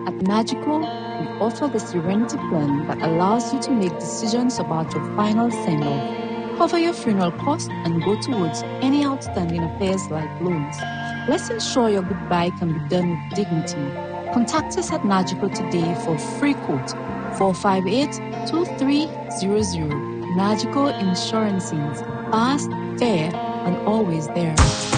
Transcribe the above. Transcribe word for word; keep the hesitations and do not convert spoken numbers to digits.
At Nagico, we offer the Serenity Plan that allows you to make decisions about your final send-off, cover your funeral costs, and go towards any outstanding affairs like loans. Let's ensure your goodbye can be done with dignity. Contact us at Nagico today for a free quote. four five eight, two three zero zero. Nagico Insurances. Fast, fair, and always there.